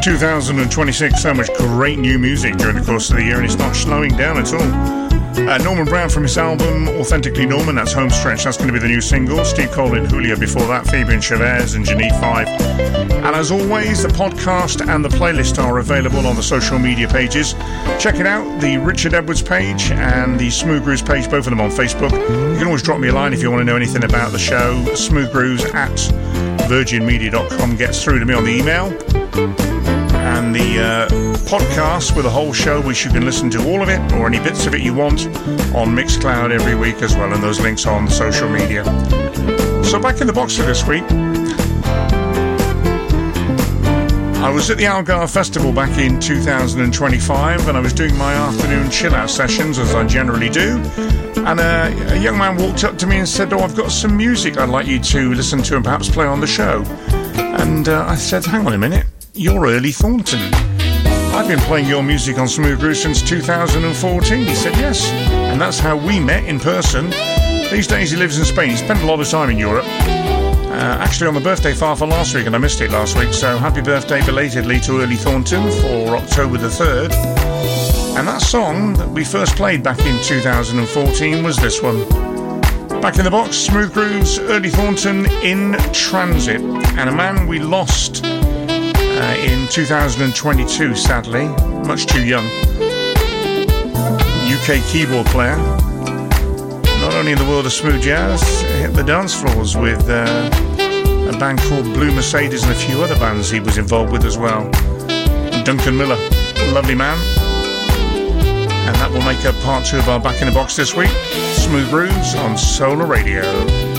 2026, so much great new music during the course of the year, and it's not slowing down at all. Norman Brown from his album Authentically Norman, that's Homestretch, that's going to be the new single. Steve Cole and Julia before that, Phoebe and Chavez and Geneve 5. And as always, the podcast and the playlist are available on the social media pages. Check it out, the Richard Edwards page and the Smooth Grooves page, both of them on Facebook. You can always drop me a line if you want to know anything about the show. smoothgrooves@virginmedia.com gets through to me on the email. And the podcast with the whole show, which you can listen to all of it or any bits of it you want on Mixcloud every week as well, and those links on the social media. So back in the box for this week, I was at the Algarve Festival back in 2025, and I was doing my afternoon chill-out sessions, as I generally do, and a young man walked up to me and said, I've got some music I'd like you to listen to and perhaps play on the show. And I said, hang on a minute, you're Early Thornton. I've been playing your music on Smooth Grooves since 2014. He said yes, and that's how we met in person. These days he lives in Spain. He spent a lot of time in Europe. Actually on the birthday for last week, and I missed it last week, so happy birthday belatedly to Early Thornton for October the 3rd. And that song that we first played back in 2014 was this one. Back in the box, Smooth Grooves, Early Thornton in Transit, and a man we lost in 2022, sadly, much too young. UK keyboard player, not only in the world of smooth jazz, hit the dance floors with a band called Blue Mercedes and a few other bands he was involved with as well. Duncan Miller, lovely man. And that will make up part 2 of our Back in the Box this week. Smooth Grooves on Solar Radio.